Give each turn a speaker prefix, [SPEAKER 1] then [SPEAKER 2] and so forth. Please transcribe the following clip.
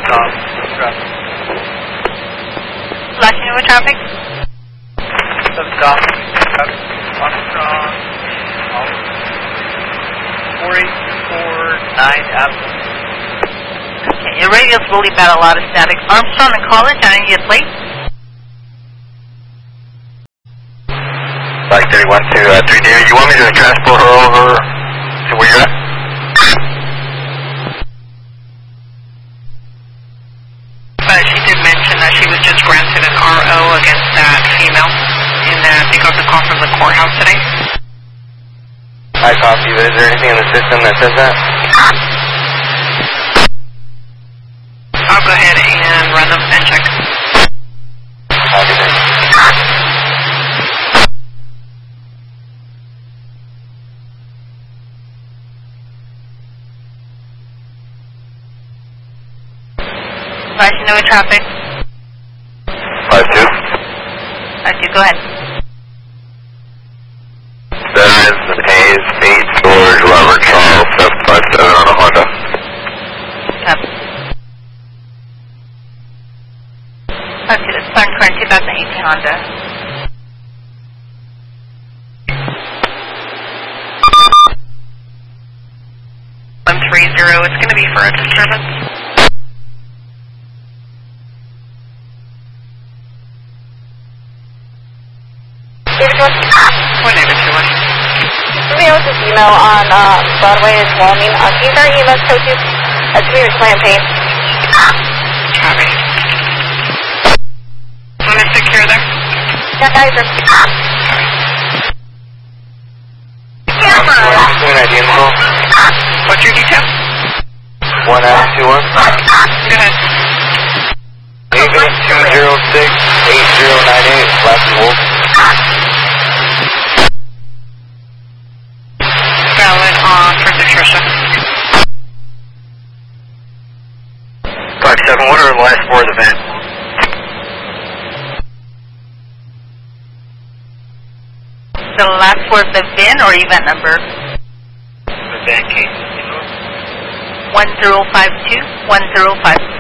[SPEAKER 1] stop traffic.
[SPEAKER 2] Flashing over traffic.
[SPEAKER 1] Stop traffic. Armstrong. 4849 Avenue.
[SPEAKER 2] Okay, your radio's really bad, a lot of static. Armstrong and College, I need a plate.
[SPEAKER 3] Like 31 to 3 David, you want me to transport her over to where you're at?
[SPEAKER 4] But she did mention that she was just granted an RO against that female in that they got the call from the courthouse today.
[SPEAKER 3] I copy, but is there anything in the system that says that?
[SPEAKER 4] I'll go ahead and run them and check.
[SPEAKER 3] Copy then.
[SPEAKER 2] Flashing over traffic.
[SPEAKER 3] 52.
[SPEAKER 2] 52, go ahead.
[SPEAKER 3] 7 Hayes, 8 George, Robert Charles, 757 on a Honda.
[SPEAKER 2] Copy. Okay, that's Fun Current 2018 Honda.
[SPEAKER 4] It's going to be for a disturbance. What name is yours?
[SPEAKER 5] Somebody else's email on Broadway is Wyoming. Can you start email coaches? Community Plantain.
[SPEAKER 4] Copy. Want to secure there?
[SPEAKER 5] Yeah, guys are...
[SPEAKER 4] What's your detail?
[SPEAKER 3] 1921.
[SPEAKER 4] Go ahead.
[SPEAKER 3] David 206 8098, last Wolf.
[SPEAKER 4] Valid on for Patricia.
[SPEAKER 3] 57, what are the last four of the van?
[SPEAKER 2] The last four of the VIN or event number?
[SPEAKER 1] The van case.
[SPEAKER 2] 1052, 1052.